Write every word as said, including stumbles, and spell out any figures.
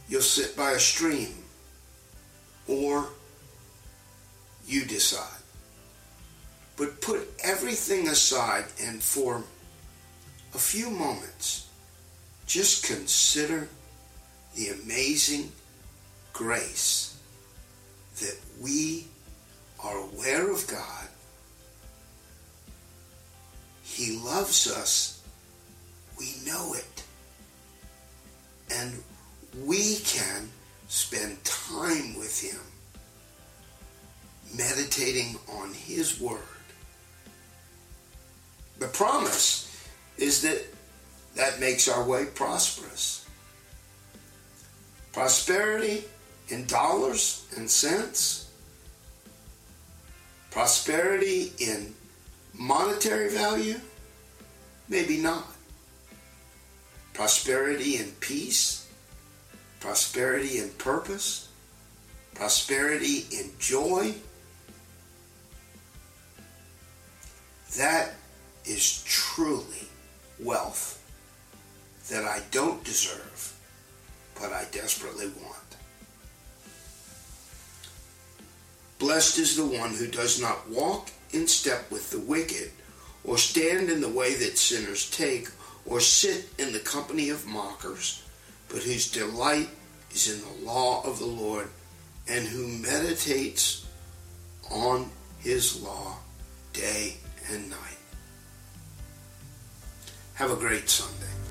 you'll sit by a stream, or you decide. But put everything aside and for a few moments, just consider the amazing grace that we are aware of God. He loves us. We know it. And we can spend time with Him, meditating on His Word. The promise is that that makes our way prosperous. Prosperity in dollars and cents. Prosperity in monetary value? Maybe not. Prosperity in peace. Prosperity in purpose. Prosperity in joy. That is truly wealth that I don't deserve, but I desperately want. Blessed is the one who does not walk in step with the wicked, or stand in the way that sinners take, or sit in the company of mockers, but whose delight is in the law of the Lord, and who meditates on His law day and night. Have a great Sunday.